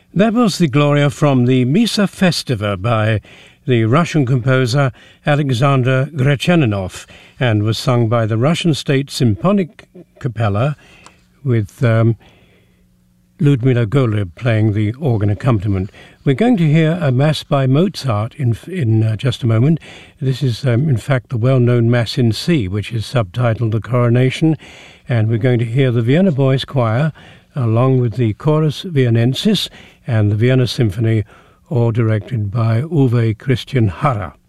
That was the Gloria from the Missa Festiva by the Russian composer Alexander Gretchaninov and was sung by the Russian State Symphonic Capella with Ludmila Golub playing the organ accompaniment. We're going to hear a Mass by Mozart in just a moment. This is, in fact, the well-known Mass in C, which is subtitled The Coronation, and we're going to hear the Vienna Boys Choir along with the Chorus Viennensis and the Vienna Symphony, all directed by Uwe Christian Harrer.